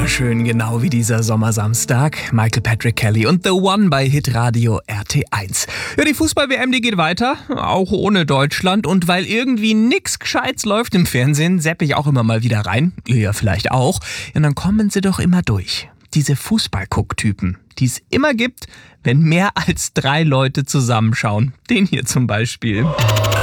Wunderschön, genau wie dieser Sommersamstag. Michael Patrick Kelly und The One bei Hitradio RT1. Ja, die Fußball-WM, die geht weiter, auch ohne Deutschland. Und weil irgendwie nix Gescheites läuft im Fernsehen, zapp ich auch immer mal wieder rein. Ihr ja vielleicht auch. Und dann kommen sie doch immer durch. Diese Fußball-Guck-Typen, die es immer gibt, wenn mehr als 3 Leute zusammenschauen. Den hier zum Beispiel.